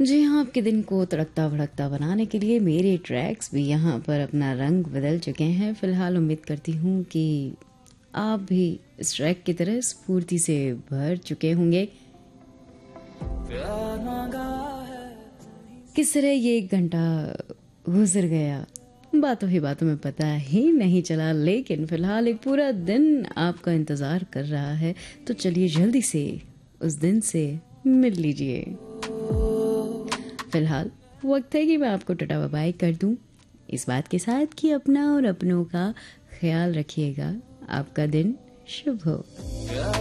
जी हाँ, आपके दिन को तड़कता-भड़कता बनाने के लिए मेरे ट्रैक्स भी यहाँ पर अपना रंग बदल चुके हैं। फ़िलहाल उम्मीद करती हूँ कि आप भी इस ट्रैक की तरह स्फूर्ति से भर चुके होंगे। किस तरह ये 1 घंटा गुज़र गया, बातों ही बातों में पता ही नहीं चला, लेकिन फ़िलहाल एक पूरा दिन आपका इंतज़ार कर रहा है। तो चलिए जल्दी से उस दिन से मिल लीजिए। फिलहाल वक्त है कि मैं आपको टाटा बाय बाय कर दूं, इस बात के साथ कि अपना और अपनों का ख्याल रखिएगा। आपका दिन शुभ हो।